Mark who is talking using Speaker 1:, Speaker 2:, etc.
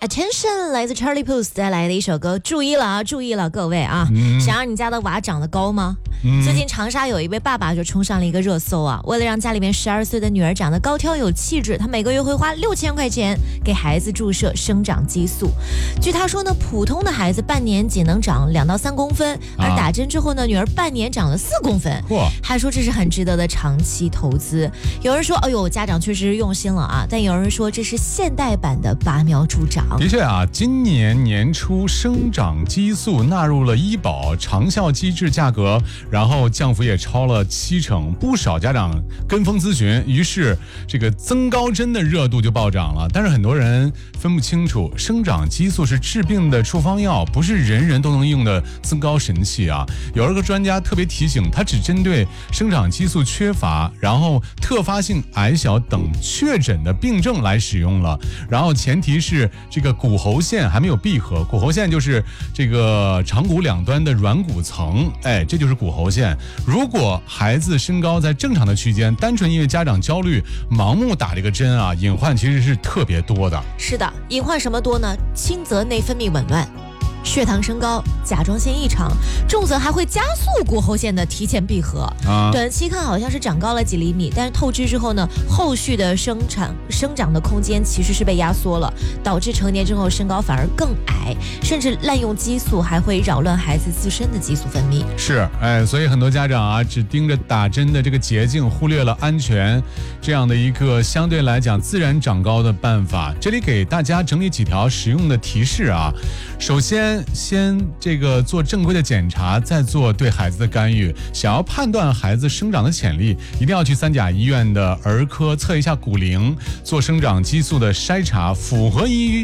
Speaker 1: Attention 来自 Charlie Puth 带来的一首歌，注意了啊，注意了各位啊，想让你家的娃长得高吗？最近长沙有一位爸爸就冲上了一个热搜啊，为了让家里面12岁的女儿长得高挑有气质，他每个月会花6000块钱给孩子注射生长激素。据他说呢，普通的孩子半年仅能长2到3公分，而打针之后呢，女儿半年长了4公分。还说这是很值得的长期投资。有人说，哎呦，家长确实用心了啊，但有人说这是现代版的拔苗助长。
Speaker 2: 的确啊，今年年初生长激素纳入了医保长效机制价格，然后降幅也超了70%，不少家长跟风咨询，于是这个增高针的热度就暴涨了。但是很多人分不清楚，生长激素是治病的处方药，不是人人都能用的增高神器啊。有一个专家特别提醒，它只针对生长激素缺乏，然后特发性矮小等确诊的病症来使用了，然后前提是这个骨骺线还没有闭合，骨骺线就是这个长骨两端的软骨层，这就是骨骺线。如果孩子身高在正常的区间，单纯因为家长焦虑盲目打这个针啊，隐患其实是特别多的。
Speaker 1: 是的，隐患什么多呢？轻则内分泌紊乱，血糖升高，甲状腺异常，重则还会加速骨骺线的提前闭合。短期看好像是长高了几厘米，但是透支之后呢，后续的生长的空间其实是被压缩了，导致成年之后身高反而更矮，甚至滥用激素还会扰乱孩子自身的激素分泌。
Speaker 2: 是，所以很多家长啊，只盯着打针的这个捷径，忽略了安全这样的一个相对来讲自然长高的办法。这里给大家整理几条实用的提示啊。首先这个做正规的检查，再做对孩子的干预。想要判断孩子生长的潜力，一定要去3甲医院的儿科测一下骨龄，做生长激素的筛查，符合医